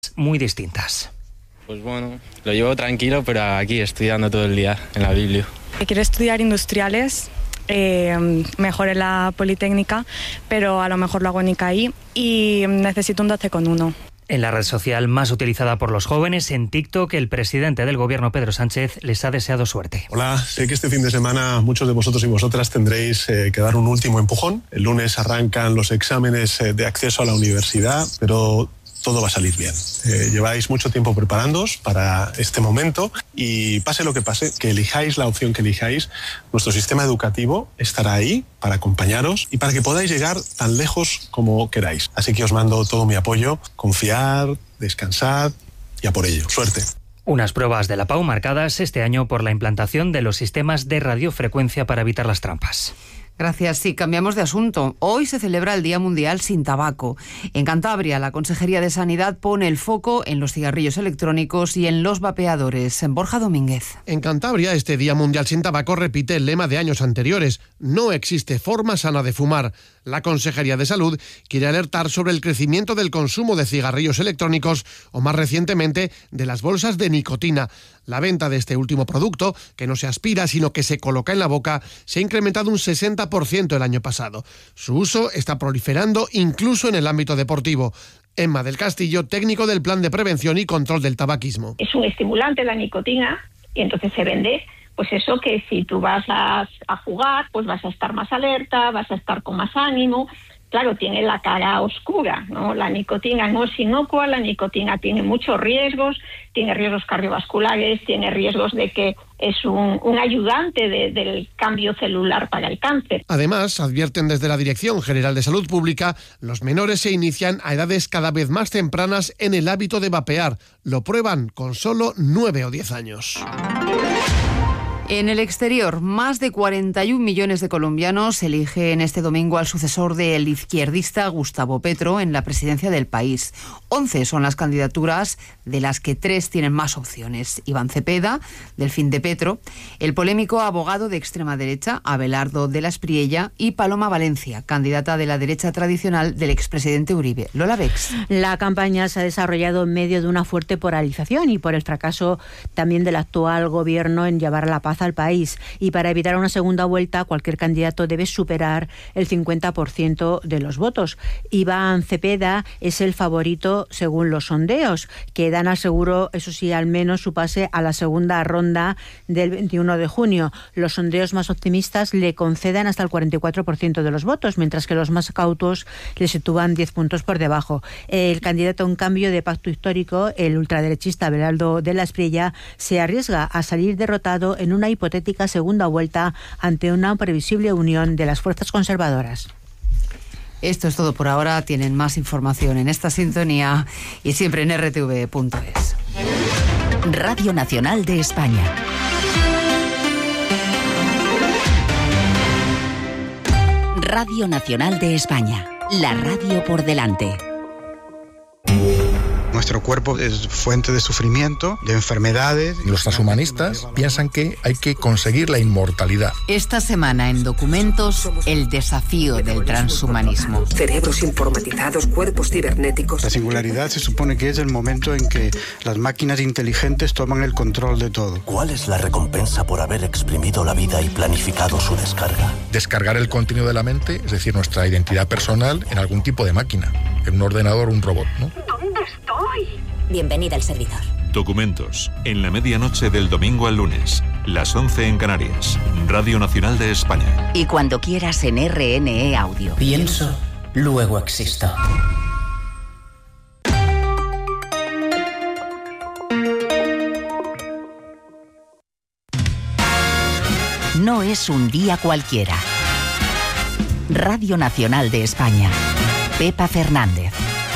muy distintas. Pues bueno, lo llevo tranquilo, pero aquí estudiando todo el día en la Biblia. Quiero estudiar industriales, mejor en la Politécnica, pero a lo mejor lo hago en ICAI y necesito un 12,1. En la red social más utilizada por los jóvenes, en TikTok, el presidente del gobierno, Pedro Sánchez, les ha deseado suerte. Hola, sé que este fin de semana muchos de vosotros y vosotras tendréis que dar un último empujón. El lunes arrancan los exámenes de acceso a la universidad, pero todo va a salir bien. Lleváis mucho tiempo preparándoos para este momento y pase lo que pase, que elijáis la opción que elijáis, nuestro sistema educativo estará ahí para acompañaros y para que podáis llegar tan lejos como queráis. Así que os mando todo mi apoyo, confiar, descansad y a por ello. Suerte. Unas pruebas de la PAU marcadas este año por la implantación de los sistemas de radiofrecuencia para evitar las trampas. Gracias. Sí, cambiamos de asunto. Hoy se celebra el Día Mundial sin Tabaco. En Cantabria, la Consejería de Sanidad pone el foco en los cigarrillos electrónicos y en los vapeadores. En Borja Domínguez. En Cantabria, este Día Mundial sin Tabaco repite el lema de años anteriores. No existe forma sana de fumar. La Consejería de Salud quiere alertar sobre el crecimiento del consumo de cigarrillos electrónicos o, más recientemente, de las bolsas de nicotina. La venta de este último producto, que no se aspira sino que se coloca en la boca, se ha incrementado un 60% el año pasado. Su uso está proliferando incluso en el ámbito deportivo. Emma del Castillo, técnico del Plan de Prevención y Control del Tabaquismo. Es un estimulante la nicotina y entonces se vende, pues eso, que si tú vas a jugar, pues vas a estar más alerta, vas a estar con más ánimo. Claro, tiene la cara oscura, ¿no? La nicotina no es inocua, la nicotina tiene muchos riesgos, tiene riesgos cardiovasculares, tiene riesgos de que es un ayudante del cambio celular para el cáncer. Además, advierten desde la Dirección General de Salud Pública, los menores se inician a edades cada vez más tempranas en el hábito de vapear. Lo prueban con solo 9 o 10 años. En el exterior, más de 41 millones de colombianos eligen este domingo al sucesor del izquierdista Gustavo Petro en la presidencia del país. 11 son las candidaturas, de las que 3 tienen más opciones. Iván Cepeda, del Fin de Petro, el polémico abogado de extrema derecha, Abelardo de la Espriella, y Paloma Valencia, candidata de la derecha tradicional del expresidente Uribe. Lola Bex. La campaña se ha desarrollado en medio de una fuerte polarización y por el fracaso también del actual gobierno en llevar la paz al país, y para evitar una segunda vuelta cualquier candidato debe superar el 50% de los votos. Iván Cepeda es el favorito según los sondeos, que dan al seguro, eso sí, al menos su pase a la segunda ronda del 21 de junio. Los sondeos más optimistas le conceden hasta el 44% de los votos, mientras que los más cautos le sitúan 10 puntos por debajo. El candidato, en cambio, de Pacto Histórico, el ultraderechista Abelardo de la Espriella, se arriesga a salir derrotado en una hipotética segunda vuelta ante una previsible unión de las fuerzas conservadoras. Esto es todo por ahora. Tienen más información en esta sintonía y siempre en rtv.es. Radio Nacional de España. Radio Nacional de España. La radio por delante. Nuestro cuerpo es fuente de sufrimiento, de enfermedades. Los transhumanistas piensan que hay que conseguir la inmortalidad. Esta semana en Documentos, el desafío del transhumanismo. Cerebros informatizados, cuerpos cibernéticos. La singularidad se supone que es el momento en que las máquinas inteligentes toman el control de todo. ¿Cuál es la recompensa por haber exprimido la vida y planificado su descarga? Descargar el contenido de la mente, es decir, nuestra identidad personal, en algún tipo de máquina, en un ordenador o un robot, ¿no? ¿Dónde estoy? Bienvenida al servidor. Documentos, en la medianoche del domingo al lunes, las 11 en Canarias, Radio Nacional de España. Y cuando quieras en RNE Audio. Pienso, luego existo. No es un día cualquiera. Radio Nacional de España. Pepa Fernández.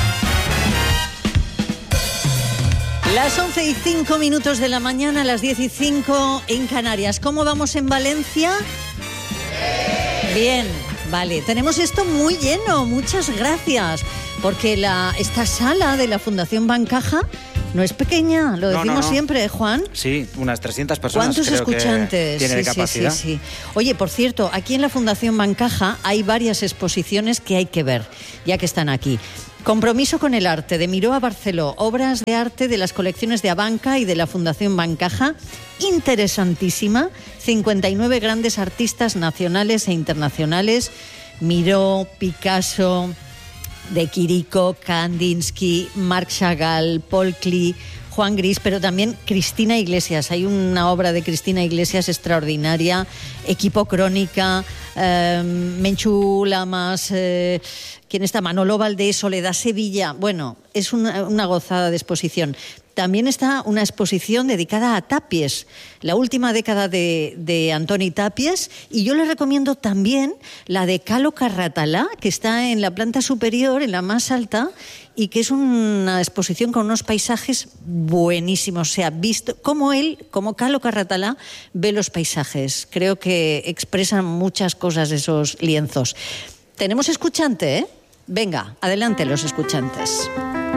Las 11:05 de la mañana, las 10:05 en Canarias. ¿Cómo vamos en Valencia? Bien, vale. Tenemos esto muy lleno, muchas gracias. Porque esta sala de la Fundación Bancaja no es pequeña, lo decimos siempre, Juan. Sí, unas 300 personas. ¿Cuántos creo escuchantes? Que tiene capacidad. Sí. Oye, por cierto, aquí en la Fundación Bancaja hay varias exposiciones que hay que ver, ya que están aquí. Compromiso con el arte, de Miró a Barceló, obras de arte de las colecciones de Abanca y de la Fundación Bancaja, interesantísima, 59 grandes artistas nacionales e internacionales, Miró, Picasso, de Quirico, Kandinsky, Marc Chagall, Paul Klee, Juan Gris, pero también Cristina Iglesias. Hay una obra de Cristina Iglesias extraordinaria, Equipo Crónica, Menchu Lamas, ¿quién está? Manolo Valdés, Soledad Sevilla. Bueno, es una gozada de exposición. También está una exposición dedicada a Tapies, la última década de Antoni Tapies, y yo les recomiendo también la de Calo Carratalà, que está en la planta superior, en la más alta, y que es una exposición con unos paisajes buenísimos. O sea, visto como Calo Carratalà ve los paisajes. Creo que expresan muchas cosas esos lienzos. Tenemos escuchante, ¿eh? Venga, adelante los escuchantes.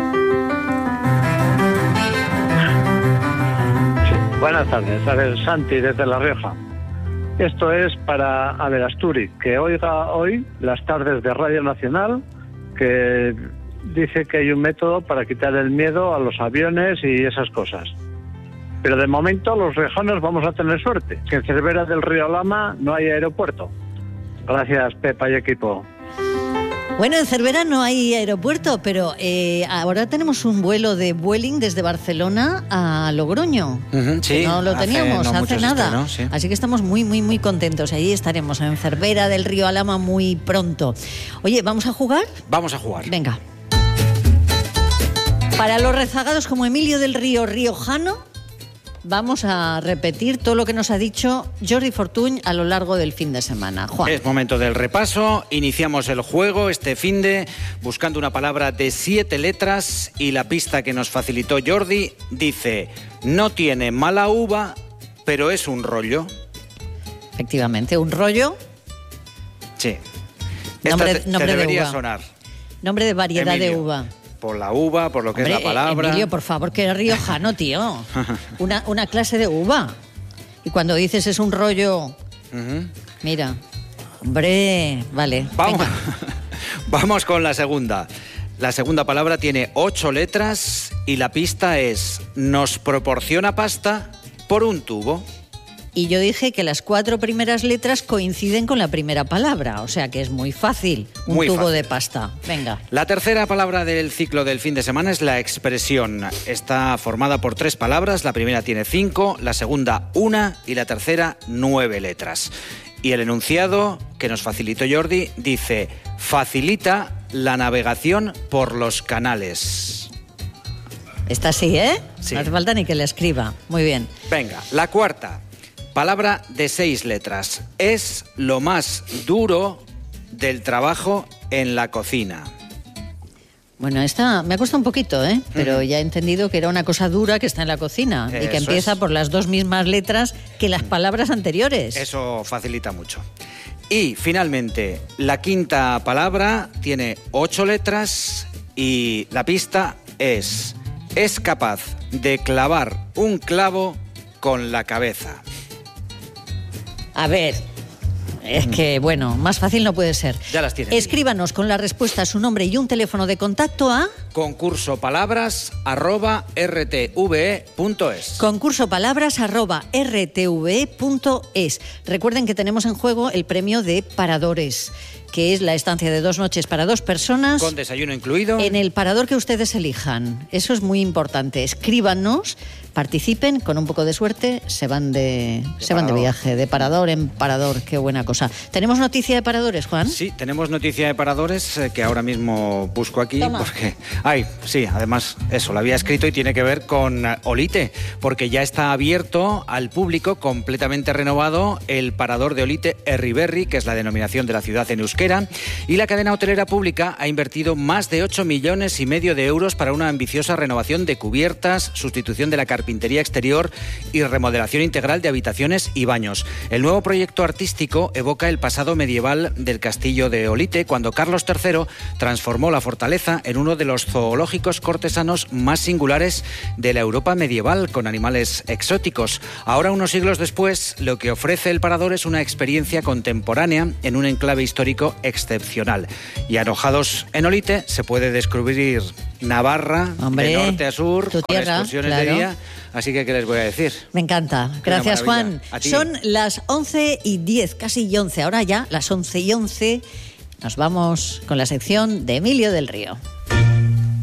Buenas tardes, Santi desde La Rioja. Esto es para Asturi, que oiga hoy las tardes de Radio Nacional, que dice que hay un método para quitar el miedo a los aviones y esas cosas. Pero de momento los riojanos vamos a tener suerte, que en Cervera del Río Lama no hay aeropuerto. Gracias, Pepa y equipo. Bueno, en Cervera no hay aeropuerto, pero ahora tenemos un vuelo de Vueling desde Barcelona a Logroño. Sí, no lo teníamos hace nada. Estrenos, sí. Así que estamos muy, muy, muy contentos. Ahí estaremos en Cervera del Río Alhama muy pronto. Oye, ¿vamos a jugar? Vamos a jugar. Venga. Para los rezagados como Emilio del Río riojano, vamos a repetir todo lo que nos ha dicho Jordi Fortuny a lo largo del fin de semana. Juan. Es momento del repaso. Iniciamos el juego este finde buscando una palabra de 7 letras y la pista que nos facilitó Jordi dice: no tiene mala uva, pero es un rollo. Efectivamente, un rollo. Sí. Nombre te de debería uva. sonar. Nombre de variedad Emilio. de uva. Por la uva, por lo que es la palabra. Emilio, por favor, que eres riojano, tío. Una clase de uva. Y cuando dices es un rollo... Mira. Hombre, vale. Vamos con la segunda. La segunda palabra tiene 8 letras y la pista es: nos proporciona pasta por un tubo. Y yo dije que las 4 primeras letras coinciden con la primera palabra, o sea que es muy fácil, un tubo de pasta. Venga. La tercera palabra del ciclo del fin de semana es la expresión. Está formada por 3 palabras, la primera tiene 5, la segunda 1 y la tercera 9 letras. Y el enunciado que nos facilitó Jordi dice: facilita la navegación por los canales. Está así, ¿eh? Sí. No hace falta ni que le escriba. Muy bien. Venga, la cuarta. Palabra de 6 letras. Es lo más duro del trabajo en la cocina. Bueno, esta me ha costado un poquito, ¿eh? Pero ya he entendido que era una cosa dura que está en la cocina y que empieza por las 2 mismas letras que las palabras anteriores. Eso facilita mucho. Y finalmente, la quinta palabra tiene 8 letras y la pista es capaz de clavar un clavo con la cabeza. A ver, es que, bueno, más fácil no puede ser. Ya las tienen. Escríbanos con la respuesta, su nombre y un teléfono de contacto a... concursopalabras@rtve.es. concursopalabras@rtve.es. Recuerden que tenemos en juego el premio de Paradores, que es la estancia de 2 noches para 2 personas. Con desayuno incluido. En el parador que ustedes elijan. Eso es muy importante. Escríbanos, participen, con un poco de suerte se van de viaje, de parador en parador. Qué buena cosa. ¿Tenemos noticia de paradores, Juan? Sí, tenemos noticia de paradores que ahora mismo busco aquí. Toma. Porque... sí, además eso, lo había escrito y tiene que ver con Olite, porque ya está abierto al público, completamente renovado, el parador de Olite Erriberri, que es la denominación de la ciudad en euskera, y la cadena hotelera pública ha invertido más de 8,5 millones de euros para una ambiciosa renovación de cubiertas, sustitución de la carpeta carpintería exterior y remodelación integral de habitaciones y baños. El nuevo proyecto artístico evoca el pasado medieval del castillo de Olite, cuando Carlos III transformó la fortaleza en uno de los zoológicos cortesanos más singulares de la Europa medieval, con animales exóticos. Ahora, unos siglos después, lo que ofrece el Parador es una experiencia contemporánea en un enclave histórico excepcional. Y alojados en Olite se puede descubrir Navarra, de norte a sur, con excursiones de día. Así que, ¿qué les voy a decir? Me encanta. Gracias, Juan. Son las 11:10, casi 11. Ahora ya, las 11:11. Nos vamos con la sección de Emilio del Río.